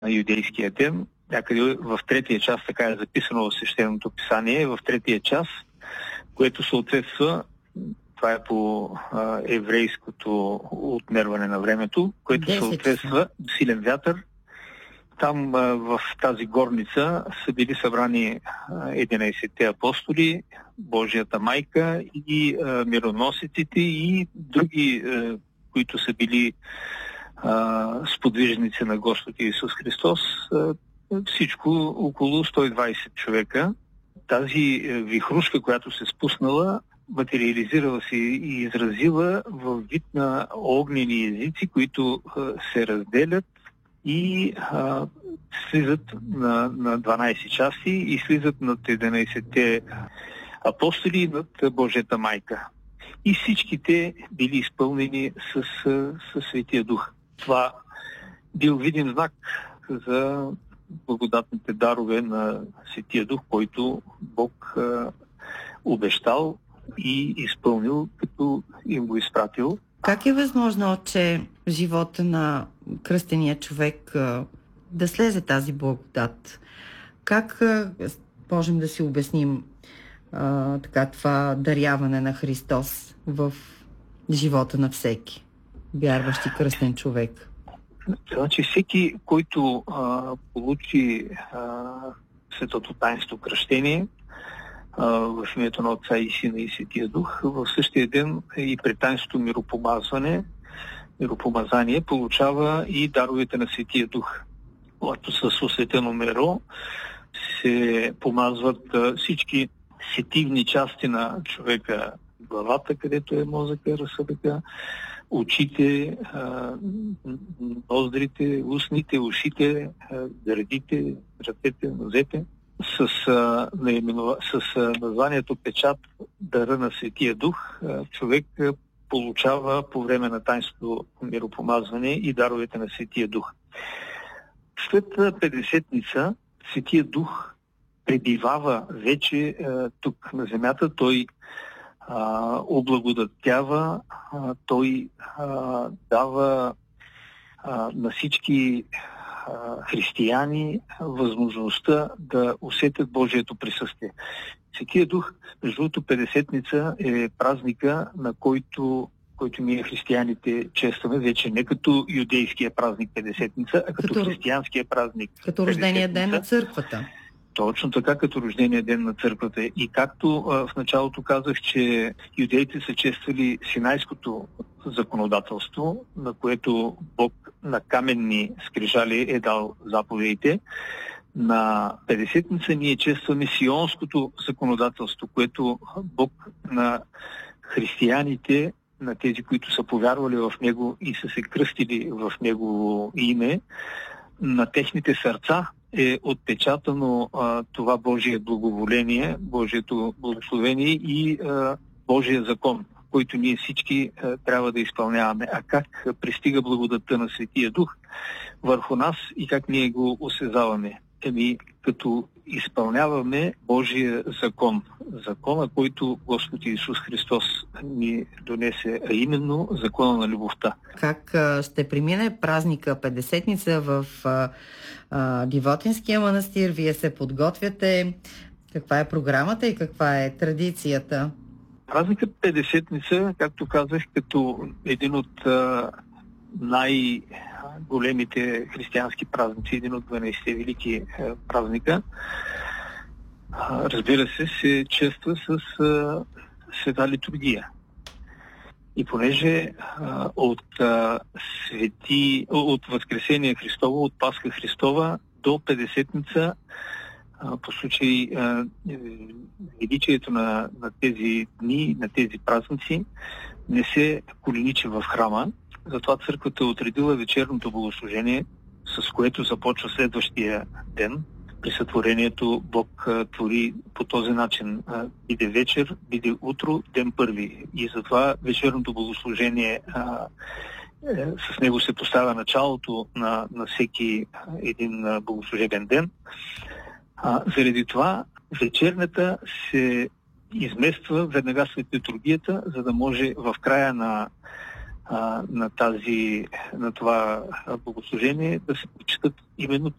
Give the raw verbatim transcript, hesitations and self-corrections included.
на юдейския ден. Някъде в третия час, така е записано в Свещеното писание, в третия час, което съответства, това е по а, еврейското отмерване на времето, което съответства силен вятър. Там а, в тази горница са били събрани единайсетте апостоли, Божията майка и а, мироносиците и други, а, които са били а, сподвижници на Господ Исус Христос. А, всичко около сто и двайсет човека. Тази вихрушка, която се спуснала, материализирала се и изразила в вид на огнени езици, които а, се разделят и а, слизат на, на дванайсет части и слизат над единайсетте апостоли и над Божията майка. И всичките били изпълнени с, с Светия Дух. Това бил видим знак за благодатните дарове на Светия Дух, който Бог а, обещал и изпълнил, като им го изпратил. Как е възможно, че в живота на кръстения човек а, да слезе тази благодат? Как а, можем да си обясним а, така, това даряване на Христос в живота на всеки вярващ и кръстен човек? Значи всеки, който а, получи а, светото таинство кръщение а, в името на Отца и Сина и Светия Дух, в същия ден и при таинството миропомазване, миропомазание получава и даровете на Светия Дух. Когато с осветено меро се помазват а, всички сетивни части на човека, главата, където е мозъка, разсъдъка, очите, ноздрите, устните, ушите, гърдите, ръцете, нозете. С, наименова... с названието печат дара на Светия Дух човек получава по време на таинството миропомазване и даровете на Светия Дух. След Петдесетница Светия Дух пребивава вече тук на земята. Той Uh, облагодатява, uh, той uh, дава uh, на всички uh, християни възможността да усетят Божието присъствие. Светия Дух, между другото, Петдесетница е празника, на който, който ние християните честваме, вече не като юдейския празник Петдесетница, а като, като християнския празник. Като рождения ден на църквата. Точно така, като рождения ден на църквата. И както а, в началото казах, че юдеите са чествали Синайското законодателство, на което Бог на каменни скрижали е дал заповедите, на Петдесетница ние честваме Сионското законодателство, което Бог на християните, на тези, които са повярвали в Него и са се кръстили в Негово име, на техните сърца е отпечатано а, това Божие благоволение, Божието благословение и а, Божия закон, който ние всички а, трябва да изпълняваме. А как пристига благодатта на Светия Дух върху нас и как ние го осезаваме? Еми, като изпълняваме Божия закон. Закона, който Господ Исус Христос ни донесе, а именно закона на любовта. Как ще премине празника Петдесетница в а, а, Дивотинския манастир? Вие се подготвяте. Каква е програмата и каква е традицията? Празникът Петдесетница, както казах, като един от а, най- големите християнски празници, един от дванайсетте велики е, празника, а, разбира се, се чества с а, света литургия. И понеже а, от а, свети, от Възкресение Христово, от Пасха Христова до Петдесетница, а, по случай а, величието на, на тези дни, на тези празници, не се коленичи в храма. Затова църквата е отредила вечерното богослужение, с което започва следващия ден. При сътворението Бог а, твори по този начин. А, биде вечер, биде утро, ден първи. И затова вечерното богослужение, а, е, с него се поставя началото на, на всеки един а, богослужебен ден. А, заради това вечерната се измества веднага след литургията, за да може в края на на, тази, на това богослужение да се почитат именно